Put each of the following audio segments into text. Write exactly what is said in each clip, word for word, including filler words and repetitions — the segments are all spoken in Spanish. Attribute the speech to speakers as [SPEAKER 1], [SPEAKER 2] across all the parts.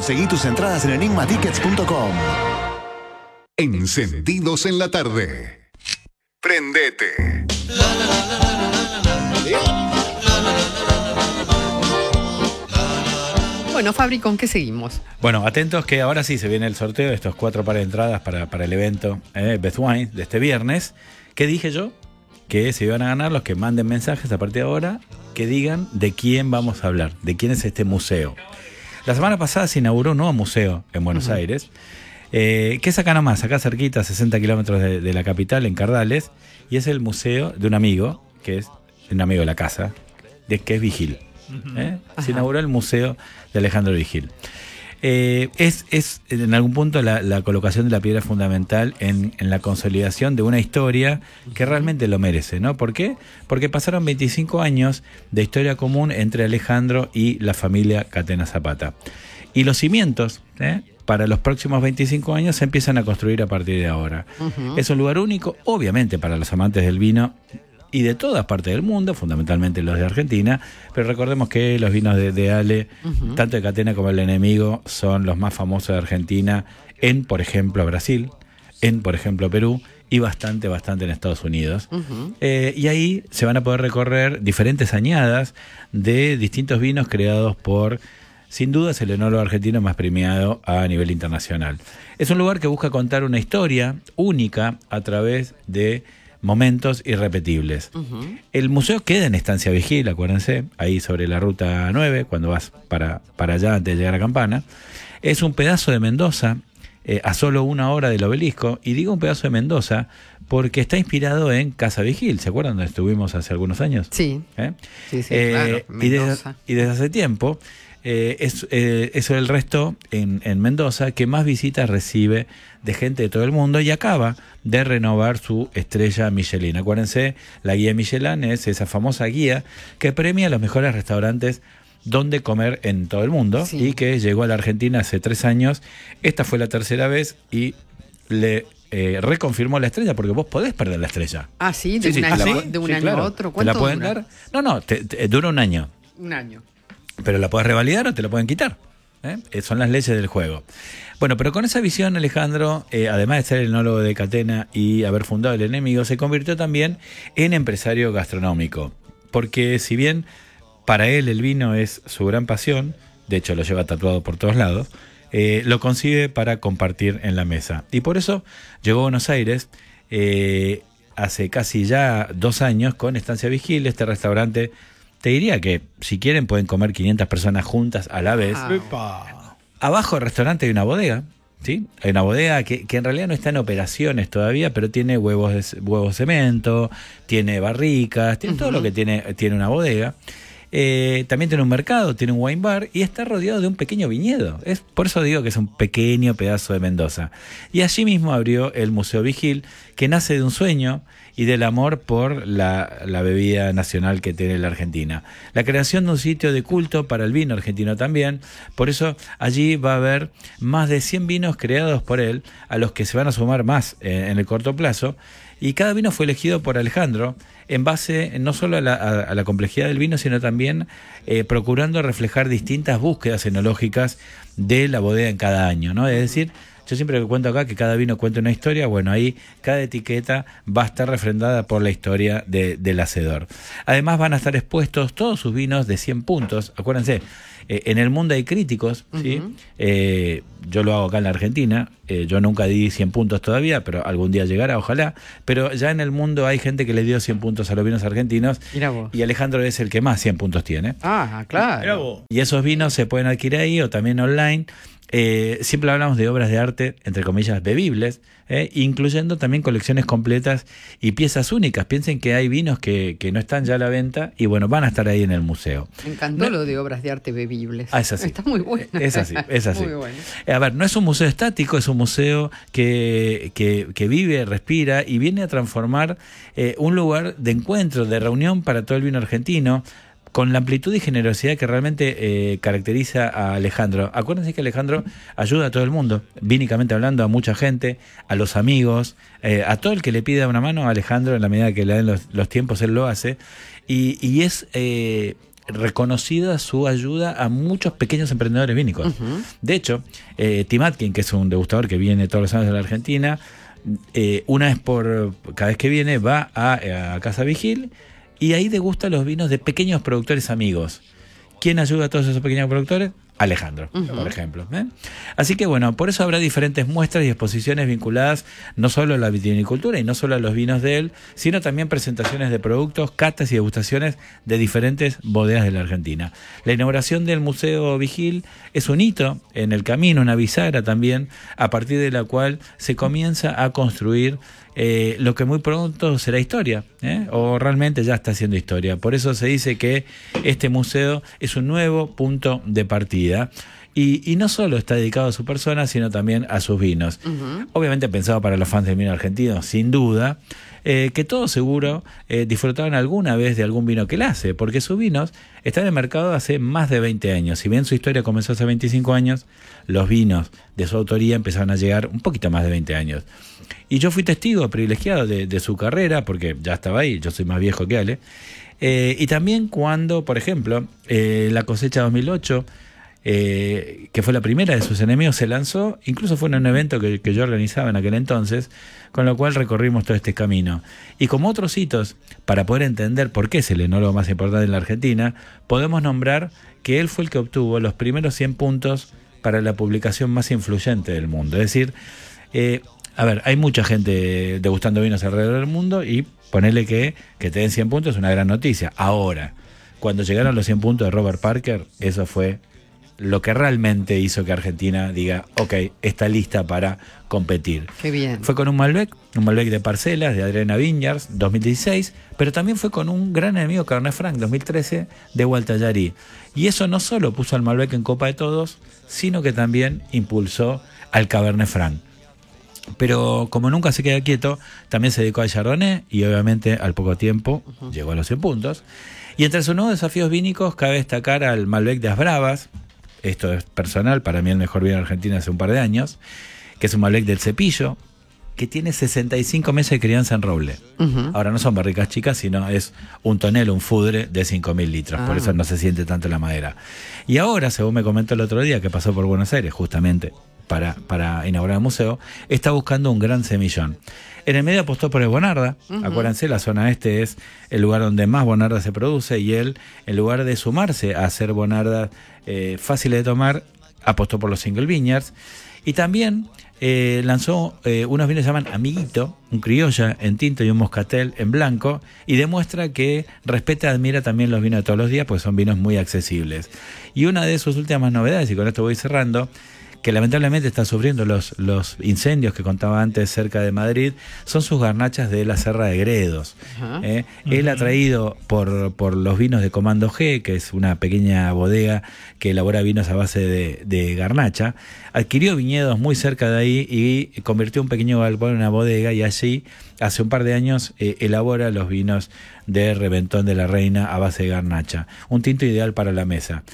[SPEAKER 1] Conseguí tus entradas en enigma tickets punto com.
[SPEAKER 2] Encendidos en la tarde. Prendete.
[SPEAKER 3] Bueno, Fabri, ¿con qué seguimos?
[SPEAKER 4] Bueno, atentos que ahora sí se viene el sorteo de estos cuatro pares de entradas para, para el evento eh, Best Wine de este viernes. ¿Qué dije yo? Que se iban a ganar los que manden mensajes a partir de ahora que digan de quién vamos a hablar, de quién es este museo. La semana pasada se inauguró un nuevo museo en Buenos uh-huh. Aires, eh, que es acá nomás, acá cerquita, sesenta kilómetros de, de la capital, en Cardales, y es el museo de un amigo, que es un amigo de la casa, de, que es Vigil. ¿eh? Se inauguró el museo de Alejandro Vigil. Eh, es, es en algún punto la, la colocación de la piedra fundamental en, en la consolidación de una historia que realmente lo merece, ¿no? ¿Por qué? Porque pasaron veinticinco años de historia común entre Alejandro y la familia Catena Zapata. Y los cimientos, ¿eh? para los próximos veinticinco años se empiezan a construir a partir de ahora. Uh-huh. Es un lugar único, obviamente, para los amantes del vino y de todas partes del mundo, fundamentalmente los de Argentina, pero recordemos que los vinos de, de Ale, uh-huh. tanto de Catena como el Enemigo, son los más famosos de Argentina en, por ejemplo, Brasil, en, por ejemplo, Perú, y bastante, bastante en Estados Unidos. Uh-huh. Eh, y ahí se van a poder recorrer diferentes añadas de distintos vinos creados por, sin duda, es el enólogo argentino más premiado a nivel internacional. Es un lugar que busca contar una historia única a través de momentos irrepetibles. Uh-huh. El museo queda en Estancia Vigil, acuérdense, ahí sobre la ruta nueve, cuando vas para, para allá antes de llegar a Campana. Es un pedazo de Mendoza, eh, a solo una hora del obelisco, y digo un pedazo de Mendoza porque está inspirado en Casa Vigil. ¿Se acuerdan donde estuvimos hace algunos años?
[SPEAKER 3] Sí,
[SPEAKER 4] ¿Eh?
[SPEAKER 3] sí, sí,
[SPEAKER 4] eh,
[SPEAKER 3] claro,
[SPEAKER 4] y, desde, y desde hace tiempo Eh, es eh, eso el resto en, en Mendoza que más visitas recibe de gente de todo el mundo y acaba de renovar su estrella Michelin. Acuérdense, la guía Michelin es esa famosa guía que premia los mejores restaurantes donde comer en todo el mundo, sí. y que llegó a la Argentina hace tres años. Esta fue la tercera vez y le eh, reconfirmó la estrella, porque vos podés perder la estrella.
[SPEAKER 3] Ah, sí, de
[SPEAKER 4] sí,
[SPEAKER 3] un
[SPEAKER 4] sí,
[SPEAKER 3] año,
[SPEAKER 4] sí,
[SPEAKER 3] de un
[SPEAKER 4] sí,
[SPEAKER 3] año
[SPEAKER 4] claro.
[SPEAKER 3] a otro.
[SPEAKER 4] ¿Te
[SPEAKER 3] ¿Cuánto
[SPEAKER 4] la pueden
[SPEAKER 3] dura?
[SPEAKER 4] dar? No, no, te, te, dura un año.
[SPEAKER 3] Un año.
[SPEAKER 4] Pero la podés revalidar o te la pueden quitar. ¿eh? Son las leyes del juego. Bueno, pero con esa visión, Alejandro, eh, además de ser el enólogo de Catena y haber fundado el Enemigo, se convirtió también en empresario gastronómico. Porque si bien para él el vino es su gran pasión, de hecho lo lleva tatuado por todos lados, eh, lo concibe para compartir en la mesa. Y por eso llegó a Buenos Aires eh, hace casi ya dos años con Estancia Vigil, este restaurante. Te diría que si quieren pueden comer quinientas personas juntas a la vez.
[SPEAKER 3] Ah.
[SPEAKER 4] Abajo del restaurante hay una bodega, ¿sí? Hay una bodega que, que en realidad no está en operaciones todavía, pero tiene huevos de, huevos de cemento, tiene barricas, tiene uh-huh. todo lo que tiene, tiene una bodega. Eh, también tiene un mercado, tiene un wine bar y está rodeado de un pequeño viñedo. Es por eso digo que es un pequeño pedazo de Mendoza. Y allí mismo abrió el Museo Vigil, que nace de un sueño y del amor por la, la bebida nacional que tiene la Argentina. La creación de un sitio de culto para el vino argentino también. Por eso allí va a haber más de cien vinos creados por él, a los que se van a sumar más eh, en el corto plazo. Y cada vino fue elegido por Alejandro en base no solo a la, a, a la complejidad del vino, sino también eh, procurando reflejar distintas búsquedas enológicas de la bodega en cada año, ¿no? Es decir, yo siempre cuento acá que cada vino cuenta una historia. Bueno, ahí cada etiqueta va a estar refrendada por la historia de, del hacedor. Además van a estar expuestos todos sus vinos de cien puntos. Acuérdense, eh, en el mundo hay críticos, ¿sí? Uh-huh. eh, yo lo hago acá en la Argentina, eh, yo nunca di cien puntos todavía, pero algún día llegará, ojalá. Pero ya en el mundo hay gente que le dio cien puntos a los vinos argentinos.
[SPEAKER 3] Mirá vos.
[SPEAKER 4] Y Alejandro es el que más cien puntos tiene.
[SPEAKER 3] Ah, claro.
[SPEAKER 4] Mirá vos. Y esos vinos se pueden adquirir ahí o también online. Eh, siempre hablamos de obras de arte, entre comillas, bebibles, eh, incluyendo también colecciones completas y piezas únicas. Piensen que hay vinos que, que no están ya a la venta y bueno, van a estar ahí en el museo.
[SPEAKER 3] Me encantó
[SPEAKER 4] no,
[SPEAKER 3] lo de obras de arte bebibles.
[SPEAKER 4] Ah, es así.
[SPEAKER 3] Está muy bueno.
[SPEAKER 4] Es así, es así.
[SPEAKER 3] Muy bueno.
[SPEAKER 4] A ver, no es un museo estático, es un museo que, que, que vive, respira y viene a transformar eh, un lugar de encuentro, de reunión para todo el vino argentino, con la amplitud y generosidad que realmente eh, caracteriza a Alejandro. Acuérdense que Alejandro ayuda a todo el mundo, vínicamente hablando, a mucha gente, a los amigos, eh, a todo el que le pida una mano. A Alejandro, en la medida que le den los, los tiempos, él lo hace. Y, y es eh, reconocida su ayuda a muchos pequeños emprendedores vínicos. Uh-huh. De hecho, eh, Tim Atkin, que es un degustador que viene todos los años de la Argentina, eh, una vez por cada vez que viene va a, a Casa Vigil y ahí degusta los vinos de pequeños productores amigos. ¿Quién ayuda a todos esos pequeños productores? Alejandro, uh-huh. por ejemplo. ¿eh? Así que bueno, por eso habrá diferentes muestras y exposiciones vinculadas no solo a la vitivinicultura y no solo a los vinos de él, sino también presentaciones de productos, catas y degustaciones de diferentes bodegas de la Argentina. La inauguración del Museo Vigil es un hito en el camino, una bisagra también, a partir de la cual se comienza a construir Eh, lo que muy pronto será historia, ¿eh? o realmente ya está siendo historia. Por eso se dice que este museo es un nuevo punto de partida. Y, y no solo está dedicado a su persona, sino también a sus vinos. Uh-huh. Obviamente pensado para los fans del vino argentino, sin duda, eh, que todos seguro eh, disfrutaron alguna vez de algún vino que él hace, porque sus vinos están en el mercado hace más de veinte años. Si bien su historia comenzó hace veinticinco años, los vinos de su autoría empezaron a llegar un poquito más de veinte años. Y yo fui testigo privilegiado de, de su carrera, porque ya estaba ahí, yo soy más viejo que Ale. Eh, y también cuando, por ejemplo, eh, la cosecha dos mil ocho... Eh, que fue la primera de sus enemigos, se lanzó, incluso fue en un evento que, que yo organizaba en aquel entonces, con lo cual recorrimos todo este camino. Y como otros hitos, para poder entender por qué es el enólogo más importante en la Argentina, podemos nombrar que él fue el que obtuvo los primeros cien puntos para la publicación más influyente del mundo. Es decir, eh, a ver, hay mucha gente degustando vinos alrededor del mundo y ponerle que, que te den cien puntos es una gran noticia. Ahora, cuando llegaron los cien puntos de Robert Parker, eso fue lo que realmente hizo que Argentina diga, ok, está lista para competir.
[SPEAKER 3] Qué bien.
[SPEAKER 4] Fue con un Malbec, un Malbec de Parcelas, de Adriana Vineyards, dos mil dieciséis, pero también fue con un gran enemigo, Cabernet Franc, dos mil trece, de Gualtallarí. Y eso no solo puso al Malbec en copa de todos, sino que también impulsó al Cabernet Franc. Pero como nunca se queda quieto, también se dedicó al Chardonnay y obviamente al poco tiempo uh-huh. llegó a los cien puntos. Y entre sus nuevos desafíos vínicos cabe destacar al Malbec de As Bravas. Esto es personal, para mí el mejor vino de Argentina hace un par de años, que es un Malbec del Cepillo, que tiene sesenta y cinco meses de crianza en roble. Uh-huh. Ahora no son barricas chicas, sino es un tonel, un fudre de cinco mil litros, ah. por eso no se siente tanto la madera. Y ahora, según me comentó el otro día, que pasó por Buenos Aires, justamente para, para inaugurar el museo, está buscando un gran semillón. En el medio apostó por el Bonarda. Uh-huh. Acuérdense, la zona este es el lugar donde más Bonarda se produce y él, en lugar de sumarse a hacer Bonarda eh, fáciles de tomar, apostó por los single vineyards. Y también eh, lanzó eh, unos vinos que se llaman Amiguito, un criolla en tinto y un moscatel en blanco, y demuestra que respeta y admira también los vinos de todos los días, pues son vinos muy accesibles. Y una de sus últimas novedades, y con esto voy cerrando, que lamentablemente está sufriendo los, los incendios que contaba antes cerca de Madrid, son sus garnachas de la Serra de Gredos. Uh-huh. ¿eh? Uh-huh. Él ha traído por, por los vinos de Comando G, que es una pequeña bodega que elabora vinos a base de, de garnacha, adquirió viñedos muy cerca de ahí y convirtió un pequeño galpón en una bodega, y allí hace un par de años eh, elabora los vinos de Reventón de la Reina a base de garnacha. Un tinto ideal para la mesa.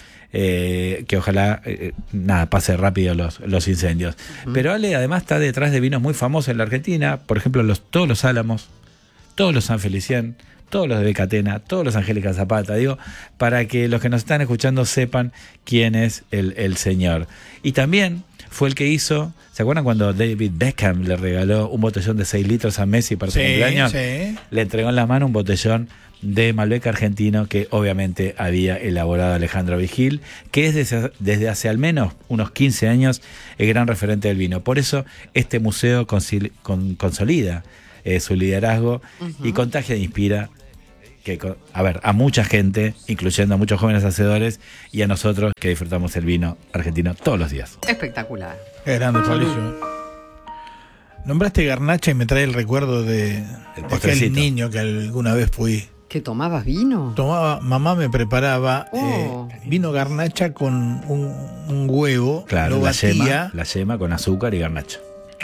[SPEAKER 4] Eh, que ojalá eh, nada pase rápido los, los incendios. Uh-huh. Pero Ale además está detrás de vinos muy famosos en la Argentina, por ejemplo los, todos los Álamos, todos los San Felicián, todos los de Becatena, todos los Angélica Zapata, digo, para que los que nos están escuchando sepan quién es el, el señor. Y también fue el que hizo, ¿se acuerdan cuando David Beckham le regaló un botellón de seis litros a Messi para su
[SPEAKER 5] sí,
[SPEAKER 4] cumpleaños?
[SPEAKER 5] Sí.
[SPEAKER 4] Le entregó en la mano un botellón de Malbec argentino que obviamente había elaborado Alejandro Vigil, que es desde, desde hace al menos unos quince años el gran referente del vino. Por eso este museo consil, con, consolida eh, su liderazgo uh-huh. y contagia e inspira que, a ver, a mucha gente, incluyendo a muchos jóvenes hacedores y a nosotros que disfrutamos el vino argentino todos los días.
[SPEAKER 3] Espectacular.
[SPEAKER 5] Qué grande, Fabricio. Nombraste garnacha y me trae el recuerdo de, de aquel niño que alguna vez fui.
[SPEAKER 3] ¿Que tomabas vino?
[SPEAKER 5] Tomaba, mamá me preparaba
[SPEAKER 3] oh.
[SPEAKER 5] eh, vino garnacha con un, un huevo,
[SPEAKER 4] claro,
[SPEAKER 5] lo
[SPEAKER 4] la
[SPEAKER 5] batía,
[SPEAKER 4] yema, la yema con azúcar y garnacha.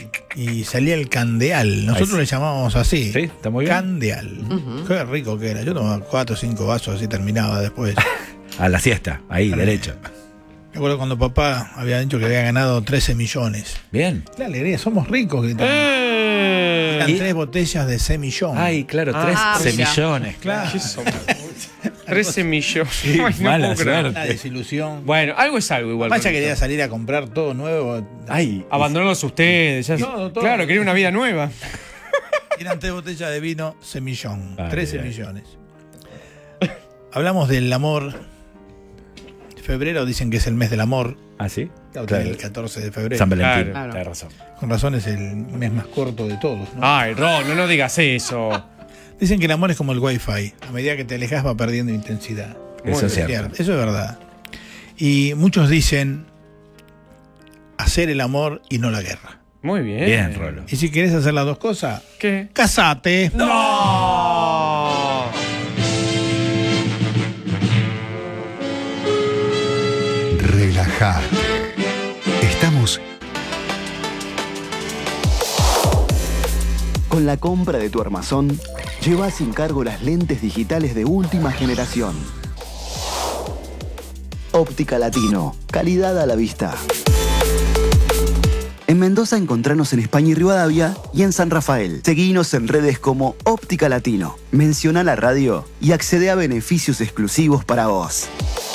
[SPEAKER 5] Y salía el candeal. Nosotros
[SPEAKER 4] sí.
[SPEAKER 5] le llamábamos así.
[SPEAKER 4] Sí, está muy bien.
[SPEAKER 5] Candeal.
[SPEAKER 3] Uh-huh.
[SPEAKER 5] Qué rico que era. Yo tomaba cuatro o cinco vasos así terminaba después.
[SPEAKER 4] A la siesta, ahí,
[SPEAKER 5] a
[SPEAKER 4] derecho.
[SPEAKER 5] Me acuerdo cuando papá había dicho que había ganado trece millones.
[SPEAKER 4] Bien.
[SPEAKER 5] Qué alegría, somos ricos.
[SPEAKER 4] ¡Eh!
[SPEAKER 5] Eran
[SPEAKER 4] ¿Y?
[SPEAKER 5] tres botellas de semillón.
[SPEAKER 4] Ay, claro, tres
[SPEAKER 3] Ah,
[SPEAKER 4] semillones.
[SPEAKER 5] Claro.
[SPEAKER 6] trece millones.
[SPEAKER 4] Sí,
[SPEAKER 6] Ay, no
[SPEAKER 4] mala
[SPEAKER 6] puedo creer.
[SPEAKER 4] suerte.
[SPEAKER 5] Una desilusión.
[SPEAKER 6] Bueno, algo es algo igual.
[SPEAKER 5] Vaya
[SPEAKER 6] con
[SPEAKER 5] quería
[SPEAKER 6] esto.
[SPEAKER 5] salir a comprar todo nuevo.
[SPEAKER 4] Ay,
[SPEAKER 6] Abandonarlos ustedes. Ya,
[SPEAKER 5] Todo, todo.
[SPEAKER 6] Claro, quería una vida nueva.
[SPEAKER 5] Eran tres botellas de vino, semillón.
[SPEAKER 4] Ay,
[SPEAKER 5] trece
[SPEAKER 4] ay.
[SPEAKER 5] millones. Hablamos del amor. Febrero dicen que es el mes del amor.
[SPEAKER 4] ¿Ah, sí?
[SPEAKER 5] Claro,
[SPEAKER 4] Claro.
[SPEAKER 5] el catorce de febrero.
[SPEAKER 4] San Valentín.
[SPEAKER 6] Claro.
[SPEAKER 4] Tenés razón.
[SPEAKER 5] Con razón es el mes más corto de todos, ¿no?
[SPEAKER 6] Ay, Ron, no, no digas eso.
[SPEAKER 5] Dicen que el amor es como el wifi. A medida que te alejas va perdiendo intensidad.
[SPEAKER 4] Eso es
[SPEAKER 5] Es
[SPEAKER 4] cierto.
[SPEAKER 5] Eso es verdad. Y muchos dicen hacer el amor y no la guerra.
[SPEAKER 6] Muy bien.
[SPEAKER 4] Bien, Rolo.
[SPEAKER 5] Y si querés hacer las dos cosas,
[SPEAKER 6] ¿Qué?
[SPEAKER 5] casate.
[SPEAKER 6] ¡No!
[SPEAKER 2] Relájate. Estamos
[SPEAKER 1] Con la compra de tu armazón, lleva sin cargo las lentes digitales de última generación. Óptica Latino, calidad a la vista. En Mendoza encontranos en España y Rivadavia y en San Rafael. Seguinos en redes como Óptica Latino. Menciona la radio y accede a beneficios exclusivos para vos.